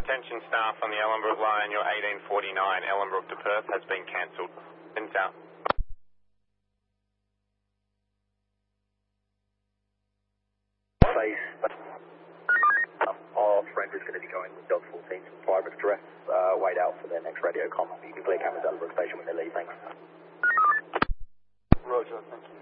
Attention staff on the Ellenbrook line, your 1849 Ellenbrook to Perth has been cancelled. In south. Face our friend is going to be going with Delta 14 to private address, wait out for their next radio comm. You can clear cameras at Ellenbrook station when they leave, thanks. Roger, thank you.